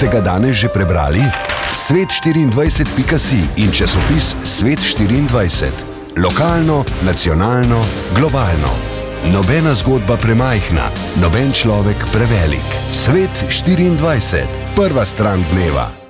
Ste ga danes že prebrali? Svet24.si in časopis Svet24. Lokalno, nacionalno, globalno. Nobena zgodba premajhna, noben človek prevelik. Svet24. Prva stran dneva.